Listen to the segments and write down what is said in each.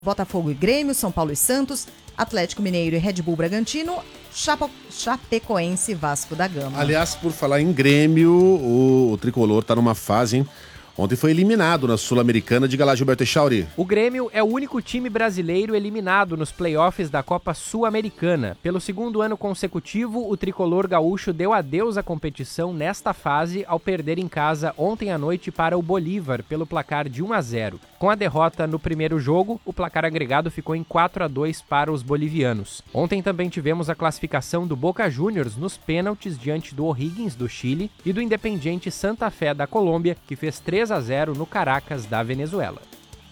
Botafogo e Grêmio, São Paulo e Santos, Atlético Mineiro e Red Bull Bragantino, Chapecoense e Vasco da Gama. Aliás, por falar em Grêmio, o tricolor está numa fase, hein? Ontem foi eliminado na Sul-Americana. Diga lá, Gilberto Echauri. O Grêmio é o único time brasileiro eliminado nos playoffs da Copa Sul-Americana. Pelo segundo ano consecutivo, o tricolor gaúcho deu adeus à competição nesta fase ao perder em casa ontem à noite para o Bolívar pelo placar de 1-0. Com a derrota no primeiro jogo, o placar agregado ficou em 4-2 para os bolivianos. Ontem também tivemos a classificação do Boca Juniors nos pênaltis diante do O'Higgins do Chile e do Independiente Santa Fé da Colômbia, que fez 3-0 no Caracas da Venezuela.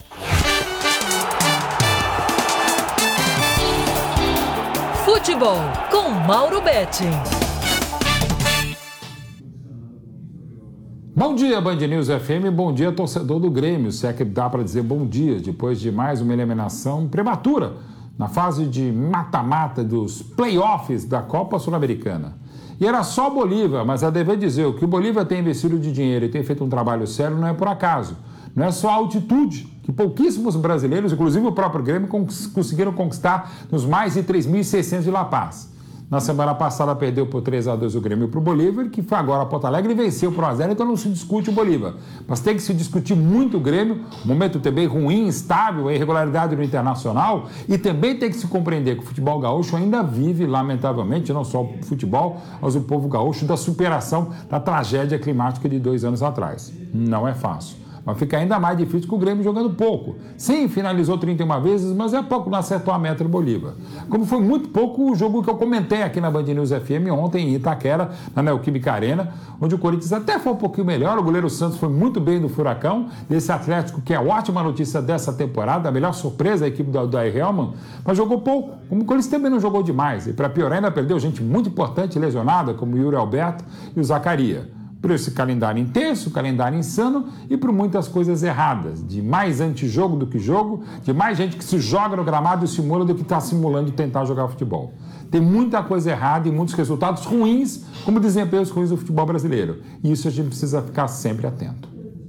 Futebol com Mauro Betting. Bom dia, Band News FM, bom dia, torcedor do Grêmio. Se é que dá para dizer bom dia, depois de mais uma eliminação prematura na fase de mata-mata dos playoffs da Copa Sul-Americana. E era só o Bolívar, mas a dever dizer, o que o Bolívar tem investido de dinheiro e tem feito um trabalho sério não é por acaso. Não é só a altitude que pouquíssimos brasileiros, inclusive o próprio Grêmio, conseguiram conquistar nos mais de 3.600 de La Paz. Na semana passada perdeu por 3-2 o Grêmio para o Bolívar, que foi agora a Porto Alegre e venceu por 1-0, então não se discute o Bolívar. Mas tem que se discutir muito o Grêmio, um momento também ruim, instável, a irregularidade no Internacional, e também tem que se compreender que o futebol gaúcho ainda vive, lamentavelmente, não só o futebol, mas o povo gaúcho, da superação da tragédia climática de 2 anos atrás. Não é fácil. Mas fica ainda mais difícil com o Grêmio jogando pouco. Sim, finalizou 31 vezes, mas é pouco, não acertou a meta do Bolívar. Como foi muito pouco o jogo que eu comentei aqui na Band News FM ontem em Itaquera, na Neoquímica Arena, onde o Corinthians até foi um pouquinho melhor, o goleiro Santos foi muito bem no Furacão, desse Atlético que é a ótima notícia dessa temporada, a melhor surpresa da equipe do Daí Helman, mas jogou pouco, como o Corinthians também não jogou demais. E para piorar, ainda perdeu gente muito importante lesionada, como o Yuri Alberto e o Zacaria. Por esse calendário intenso, calendário insano e por muitas coisas erradas, de mais antijogo do que jogo, de mais gente que se joga no gramado e simula do que está simulando tentar jogar futebol. Tem muita coisa errada e muitos resultados ruins, como desempenhos ruins do futebol brasileiro. E isso a gente precisa ficar sempre atento.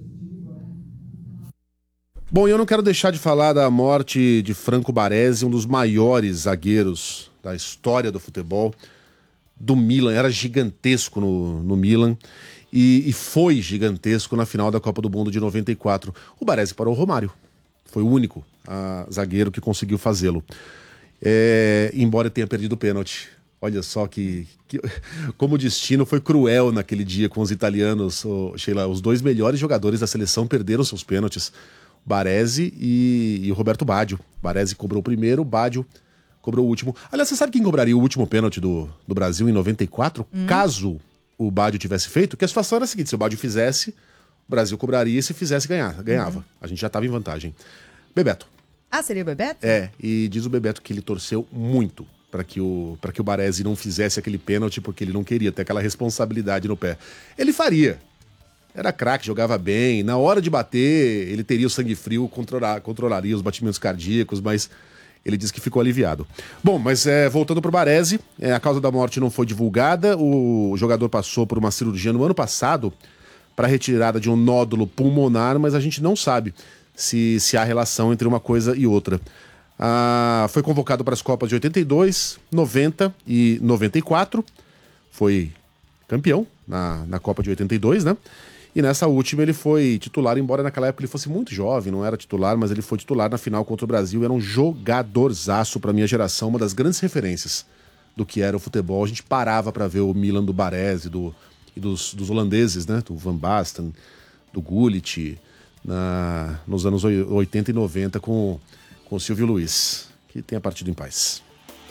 Bom, eu não quero deixar de falar da morte de Franco Baresi, um dos maiores zagueiros da história do futebol, do Milan. Era gigantesco no Milan. E foi gigantesco na final da Copa do Mundo de 94. O Baresi parou o Romário. Foi o único zagueiro que conseguiu fazê-lo. Embora tenha perdido o pênalti. Olha só como o destino foi cruel naquele dia com os italianos. Sheila, os 2 melhores jogadores da seleção perderam seus pênaltis. Baresi e o Roberto Baggio. Baresi cobrou o primeiro, Baggio cobrou o último. Aliás, você sabe quem cobraria o último pênalti do Brasil em 94? Caso o Baggio tivesse feito, que a situação era a seguinte: se o Baggio fizesse, o Brasil cobraria, e se fizesse, ganhava. A gente já estava em vantagem. Bebeto. Ah, seria o Bebeto? E diz o Bebeto que ele torceu muito para que o Baresi não fizesse aquele pênalti, porque ele não queria ter aquela responsabilidade no pé. Ele faria. Era craque, jogava bem. Na hora de bater, ele teria o sangue frio, controlaria os batimentos cardíacos, mas ele disse que ficou aliviado. Bom, mas voltando para o Baresi, a causa da morte não foi divulgada. O jogador passou por uma cirurgia no ano passado para retirada de um nódulo pulmonar, mas a gente não sabe se há relação entre uma coisa e outra. Foi convocado para as Copas de 82, 90 e 94. Foi campeão na Copa de 82, né? E nessa última ele foi titular, embora naquela época ele fosse muito jovem, não era titular, mas ele foi titular na final contra o Brasil. Era um jogadorzaço para minha geração, uma das grandes referências do que era o futebol. A gente parava para ver o Milan do Baresi e dos holandeses, né? Do Van Basten, do Gullit, nos anos 80 e 90 com o Silvio Luiz, que tenha partido em paz.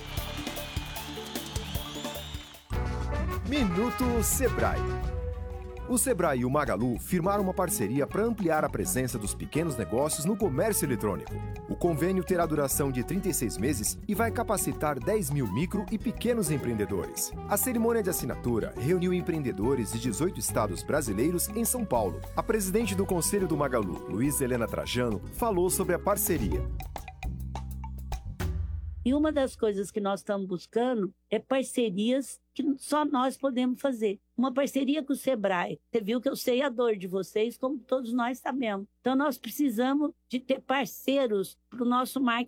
Minuto Sebrae. O Sebrae e o Magalu firmaram uma parceria para ampliar a presença dos pequenos negócios no comércio eletrônico. O convênio terá duração de 36 meses e vai capacitar 10 mil micro e pequenos empreendedores. A cerimônia de assinatura reuniu empreendedores de 18 estados brasileiros em São Paulo. A presidente do Conselho do Magalu, Luiz Helena Trajano, falou sobre a parceria. E uma das coisas que nós estamos buscando é parcerias que só nós podemos fazer. Uma parceria com o Sebrae. Você viu que eu sei a dor de vocês, como todos nós sabemos. Então, nós precisamos de ter parceiros para o nosso marketing